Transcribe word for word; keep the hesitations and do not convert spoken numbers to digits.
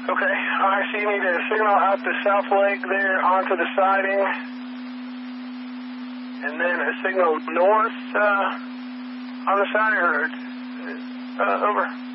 Okay, all right, so you need a signal out the south leg there onto the siding, and then a signal north uh, on the siding, or uh, over.